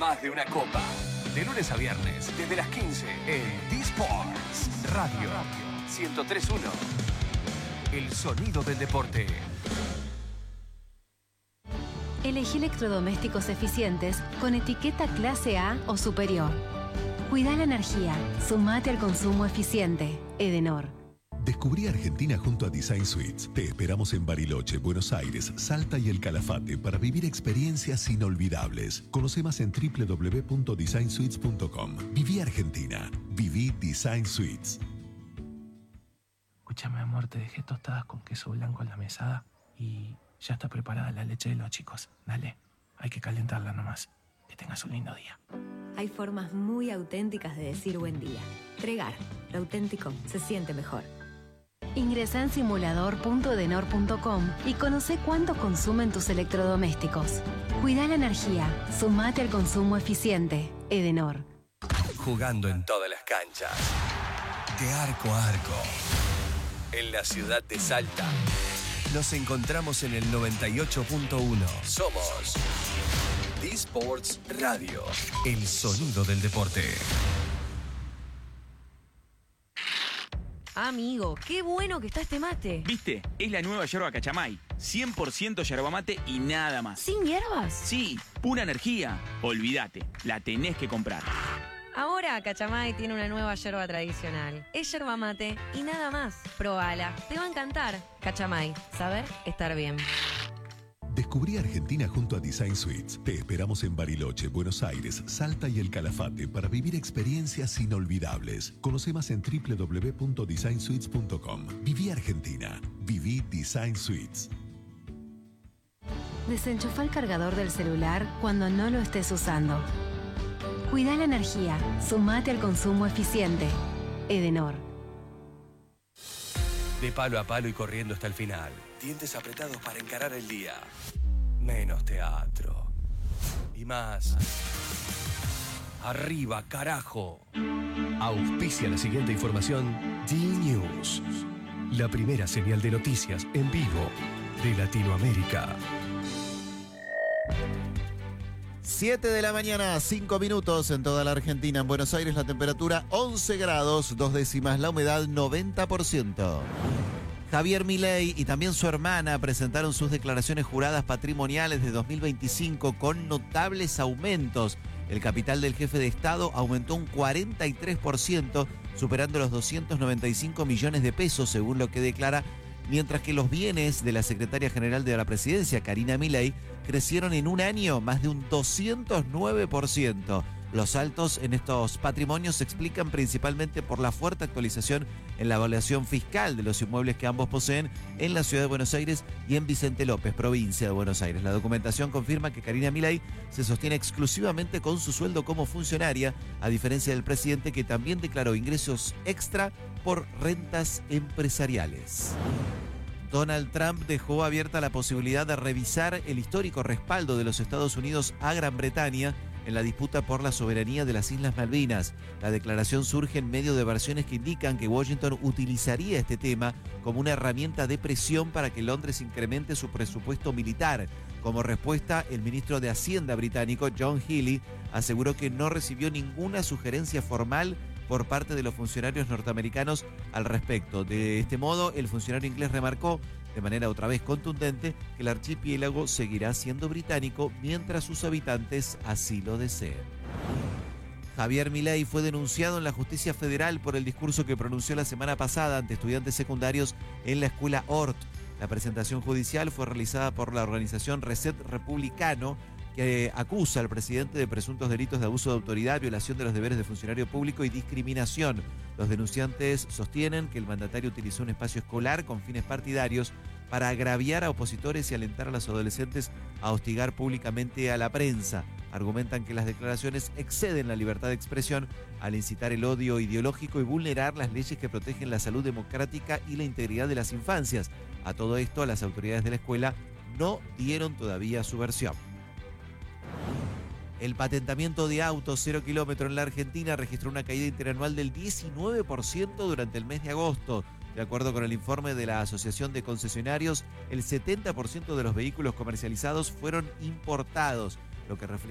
Más de una copa. De lunes a viernes, desde las 15, en D-Sports Radio 103.1. El sonido del deporte. Elegí electrodomésticos eficientes con etiqueta clase A o superior. Cuida la energía. Sumate al consumo eficiente. Edenor. Descubrí Argentina junto a Design Suites. Te esperamos en Bariloche, Buenos Aires, Salta y El Calafate para vivir experiencias inolvidables. Conoce más en www.designsuites.com. Viví Argentina. Viví Design Suites. Escúchame, amor, te dejé tostadas con queso blanco en la mesada y ya está preparada la leche de los chicos. Dale, hay que calentarla nomás. Que tengas un lindo día. Hay formas muy auténticas de decir buen día. Tregar. Lo auténtico se siente mejor. Ingresa en simulador.edenor.com y conoce cuánto consumen tus electrodomésticos. Cuida la energía. Sumate al consumo eficiente. Edenor. Jugando en todas las canchas. De arco a arco. En la ciudad de Salta. Nos encontramos en el 98.1. Somos D-Sports Radio. El sonido del deporte. Amigo, qué bueno que está este mate. ¿Viste? Es la nueva yerba Cachamay. 100% yerba mate y nada más. ¿Sin hierbas? Sí, pura energía. Olvídate, la tenés que comprar. Ahora Cachamay tiene una nueva yerba tradicional. Es yerba mate y nada más. Probala, te va a encantar. Cachamay, saber estar bien. Descubrí Argentina junto a Design Suites. Te esperamos en Bariloche, Buenos Aires, Salta y El Calafate para vivir experiencias inolvidables. Conoce más en www.designsuites.com. Viví Argentina. Viví Design Suites. Desenchufa el cargador del celular cuando no lo estés usando. Cuida la energía. Sumate al consumo eficiente. Edenor. De palo a palo y corriendo hasta el final. Dientes apretados para encarar el día. Menos teatro. Y más. Arriba, carajo. Auspicia la siguiente información. D-News. La primera señal de noticias en vivo de Latinoamérica. 7 de la mañana, 5 minutos en toda la Argentina. En Buenos Aires la temperatura 11 grados, 2 décimas, la humedad 90%. Javier Milei y también su hermana presentaron sus declaraciones juradas patrimoniales de 2025 con notables aumentos. El capital del jefe de Estado aumentó un 43%, superando los 295 millones de pesos, según lo que declara, mientras que los bienes de la secretaria general de la presidencia, Karina Milei, crecieron en un año más de un 209%. Los saltos en estos patrimonios se explican principalmente por la fuerte actualización en la evaluación fiscal de los inmuebles que ambos poseen en la ciudad de Buenos Aires y en Vicente López, provincia de Buenos Aires. La documentación confirma que Karina Milei se sostiene exclusivamente con su sueldo como funcionaria, a diferencia del presidente que también declaró ingresos extra por rentas empresariales. Donald Trump dejó abierta la posibilidad de revisar el histórico respaldo de los Estados Unidos a Gran Bretaña en la disputa por la soberanía de las Islas Malvinas. La declaración surge en medio de versiones que indican que Washington utilizaría este tema como una herramienta de presión para que Londres incremente su presupuesto militar. Como respuesta, el ministro de Hacienda británico, John Healey, aseguró que no recibió ninguna sugerencia formal por parte de los funcionarios norteamericanos al respecto. De este modo, el funcionario inglés remarcó, de manera otra vez contundente, que el archipiélago seguirá siendo británico mientras sus habitantes así lo deseen. Javier Milei fue denunciado en la justicia federal por el discurso que pronunció la semana pasada ante estudiantes secundarios en la escuela Hort. La presentación judicial fue realizada por la organización Reset Republicano, que acusa al presidente de presuntos delitos de abuso de autoridad, violación de los deberes de funcionario público y discriminación. Los denunciantes sostienen que el mandatario utilizó un espacio escolar con fines partidarios para agraviar a opositores y alentar a los adolescentes a hostigar públicamente a la prensa. Argumentan que las declaraciones exceden la libertad de expresión al incitar el odio ideológico y vulnerar las leyes que protegen la salud democrática y la integridad de las infancias. A todo esto, las autoridades de la escuela no dieron todavía su versión. El patentamiento de autos 0 kilómetro en la Argentina registró una caída interanual del 19% durante el mes de agosto. De acuerdo con el informe de la Asociación de Concesionarios, el 70% de los vehículos comercializados fueron importados, lo que refleja